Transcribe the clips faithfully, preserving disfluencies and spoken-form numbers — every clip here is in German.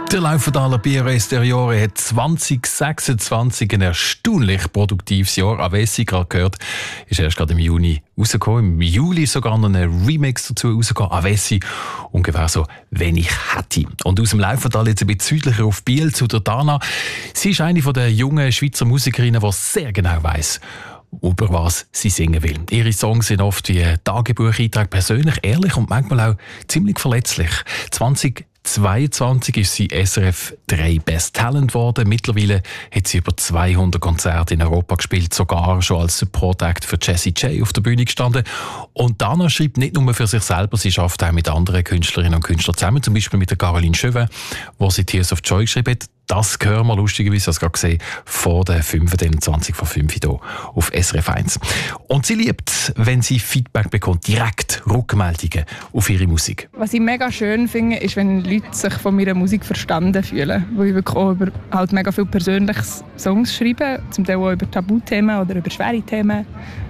Der Laufendaler Piero Esteriore hat zwanzig sechsundzwanzig ein erstaunlich produktives Jahr. Avessi, gerade gehört, ist erst gerade im Juni rausgekommen. Im Juli sogar noch ein Remix dazu rausgekommen. Avessi, ungefähr so «Wenn ich hätte». Und aus dem Laufendal jetzt ein bisschen südlicher auf Biel zu der Dana. Sie ist eine der jungen Schweizer Musikerinnen, die sehr genau weiss, über was sie singen will. Ihre Songs sind oft wie Tagebucheintrag, persönlich, ehrlich und manchmal auch ziemlich verletzlich. zwanzig zweiundzwanzig ist sie S R F drei Best Talent geworden. Mittlerweile hat sie über zweihundert Konzerte in Europa gespielt, sogar schon als Support Act für Jessie J auf der Bühne gestanden. Und Dana schreibt nicht nur für sich selber, sie arbeitet auch mit anderen Künstlerinnen und Künstlern zusammen, zum Beispiel mit der Caroline Chauvin, wo sie Tears of Joy geschrieben hat. Das hören wir lustigerweise, das gerade gesehen, vor der fünfundzwanzig vor fünf hier auf S R F eins. Und sie liebt, wenn sie Feedback bekommt, direkt Rückmeldungen auf ihre Musik. Was ich mega schön finde, ist, wenn Leute sich von meiner Musik verstanden fühlen. Wo ich wirklich auch über halt mega viele persönliche Songs schreibe, zum Teil auch über Tabuthemen oder über schwere Themen.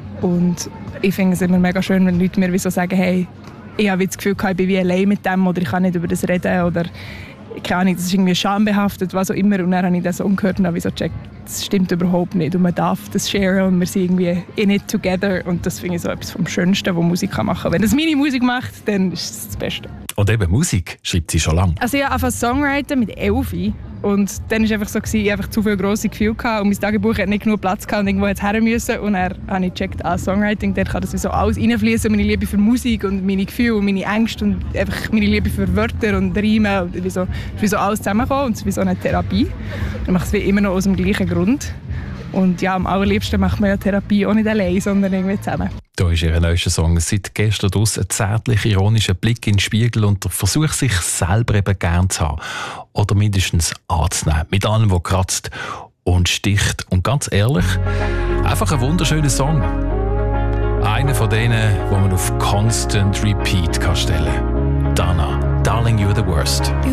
Und ich finde es immer mega schön, wenn Leute mir wie so sagen, hey, ich habe das Gefühl, ich bin wie allein mit dem oder ich kann nicht über das reden oder keine Ahnung, das ist irgendwie schambehaftet, was auch immer. Und dann habe ich den Song gehört und habe so gecheckt, das stimmt überhaupt nicht. Und man darf das sharen und wir sind irgendwie in it together. Und das finde ich so etwas vom Schönsten, was Musik machen kann. Wenn das meine Musik macht, dann ist es das Beste. Und eben Musik schreibt sie schon lange. Also ich habe angefangen Songwriten mit elf. Und dann war es einfach so, dass ich einfach zu viele grosse Gefühle hatte und mein Tagebuch hat nicht genug Platz gehabt und irgendwo jetzt her müssen. Und dann habe ich gecheckt, ah, Songwriting, dort kann das so alles reinfließen, meine Liebe für Musik und meine Gefühle und meine Ängste und einfach meine Liebe für Wörter und Reime. Und wie so, wie so alles zusammengekommen und es ist wie so eine Therapie. Ich mache es wie immer noch aus dem gleichen Grund. Und ja, am allerliebsten macht man ja Therapie auch nicht allein, sondern irgendwie zusammen. Da ist ihr neuester Song seit gestern draus, ein zärtlich ironischer Blick in den Spiegel und der Versuch, sich selber eben gern zu haben. Oder mindestens anzunehmen. Mit allem, was kratzt und sticht. Und ganz ehrlich, einfach ein wunderschöner Song. Einer von denen, wo man auf Constant Repeat kann stellen kann. Dana, Darling, you're the worst.